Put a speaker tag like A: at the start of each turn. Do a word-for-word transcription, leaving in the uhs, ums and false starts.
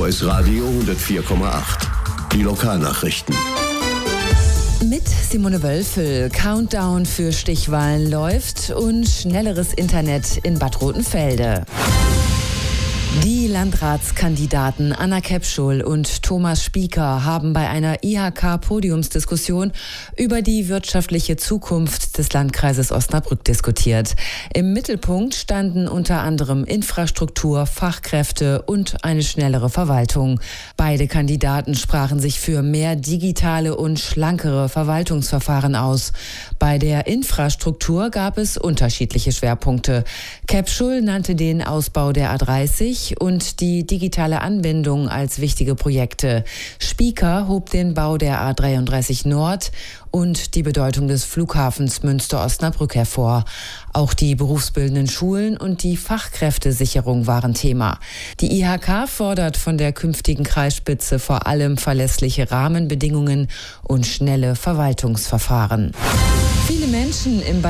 A: V S Radio hundertvier Komma acht. Die Lokalnachrichten.
B: Mit Simone Wölfel. Countdown für Stichwahlen läuft und schnelleres Internet in Bad Rotenfelde. Die Landratskandidaten Anna Kepschul und Thomas Spieker haben bei einer I H K-Podiumsdiskussion über die wirtschaftliche Zukunft des Landkreises Osnabrück diskutiert. Im Mittelpunkt standen unter anderem Infrastruktur, Fachkräfte und eine schnellere Verwaltung. Beide Kandidaten sprachen sich für mehr digitale und schlankere Verwaltungsverfahren aus. Bei der Infrastruktur gab es unterschiedliche Schwerpunkte. Kepschul nannte den Ausbau der A dreißig und die digitale Anbindung als wichtige Projekte. Spieker hob den Bau der A dreiunddreißig Nord und die Bedeutung des Flughafens Münster-Osnabrück hervor. Auch die berufsbildenden Schulen und die Fachkräftesicherung waren Thema. Die I H K fordert von der künftigen Kreisspitze vor allem verlässliche Rahmenbedingungen und schnelle Verwaltungsverfahren. Viele Menschen im